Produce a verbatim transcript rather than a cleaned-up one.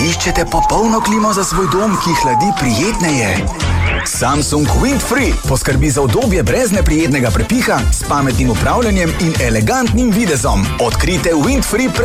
Iščete popolno klimo za svoj dom, ki hladi prijetneje? Samsung Windfree poskrbi za udobje brez neprijetnega prepiha, s pametnim upravljanjem in elegantnim videzom. Odkrite Windfree